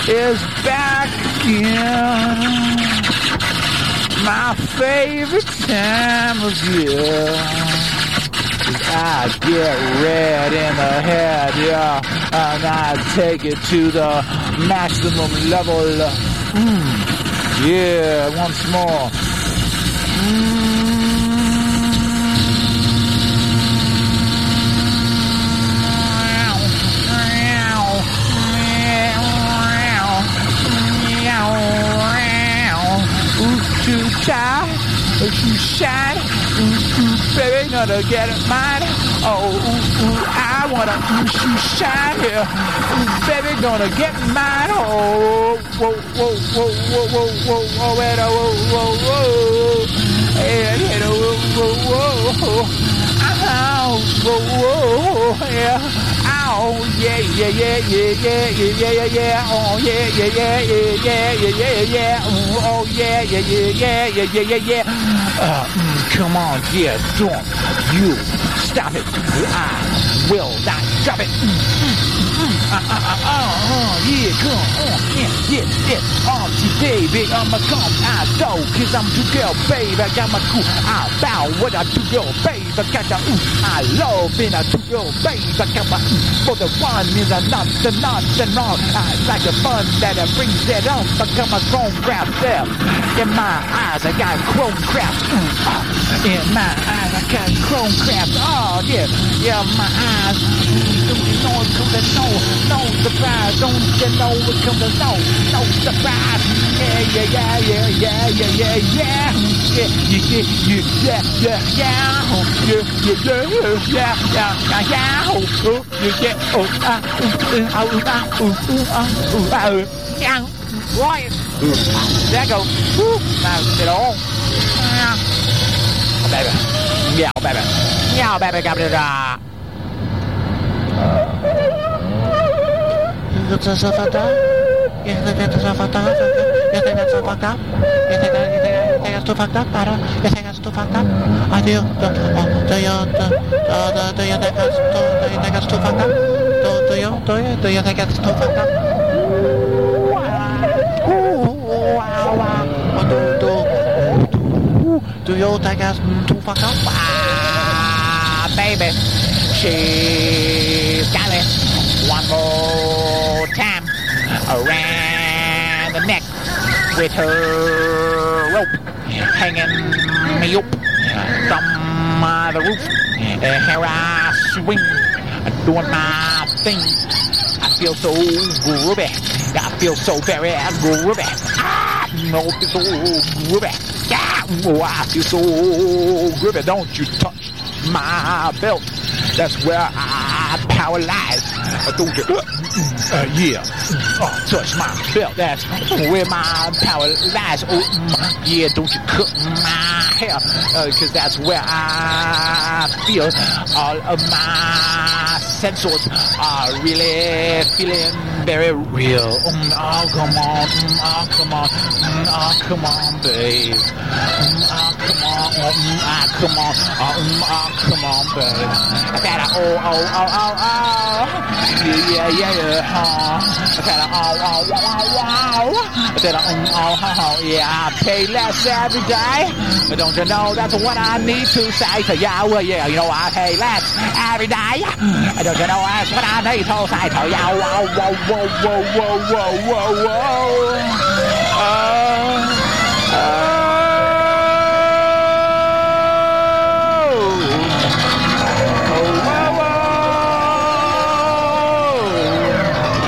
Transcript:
is back again. My favorite time of year. I get red in the head, yeah, and I take it to the maximum level. Yeah, once more. Too tired, too shine, baby, gonna get it mine. Oh, I wanna too shine here, baby, gonna get mine. Oh, whoa, whoa, whoa, whoa, whoa, whoa, whoa, whoa, whoa, whoa, whoa, whoa, yeah. Oh yeah, yeah, yeah, yeah, yeah, yeah, yeah, yeah. Oh yeah, yeah, yeah, yeah, yeah, yeah, yeah, yeah. Oh yeah, yeah, yeah, yeah, yeah, yeah, yeah, yeah. Come on, yeah, don't you stop it. I will not drop it. Yeah, come on, yeah. Oh, baby, I'ma come out though, 'cause I'm too girl, babe. I got my cool. I bow what I do, girl, babe. I got the I love being a two girl, babe. I got my for the fun is a nothing wrong. I like the fun that it brings it on. I got my chrome craft there. In my eyes, I got chrome craft. In my eyes, I got chrome craft. Oh, yeah, my eyes. Don't you know it comes to no surprise. Don't you know it comes to no surprise. Right. There go. Now sit on. Baby. Yeah, baby. Yeah, baby. Got it. It's so fucked up. You think that's so fucked up? You think that's so fucked up? You think that's too fucked up? You think that's too fucked up? I do. Do you think that's too fucked up? Do you think that's too fucked up? Do you think that's too fucked up? Baby, she's got it. One more time around the neck with her rope hanging me up from the roof. Here I swing, doing my thing. I feel so groovy. I feel so very groovy. No, I feel so groovy. Oh, I feel so groovy. Don't you touch my belt. That's where I power lies. Don't you? Yeah. Touch my belt. That's where my power lies. Oh, yeah. Don't you cut my hair? 'Cause that's where I feel all of my sensors are really feeling very real. Oh, come on. Oh, come on. Oh, come on, babe. Oh, come on. Come on. Oh, come on, babe. I said, oh. Yeah. I said, I said, yeah, I pay less every day. But don't you know that's what I need to say to you? Well, yeah, you know I pay less every day. Don't you know that's what I need to say to you? Whoa.